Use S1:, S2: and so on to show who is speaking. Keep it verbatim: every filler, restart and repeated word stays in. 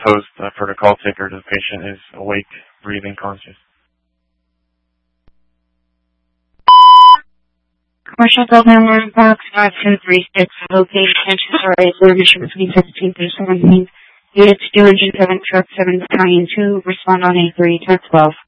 S1: proposed uh, protocol taker. The patient is awake, breathing, conscious.
S2: Commercial building alarm box five two three six. Location R A mission between sixteenth through seventeenth. Units two engine seven truck seven battalion two. Respond on A three ten twelve.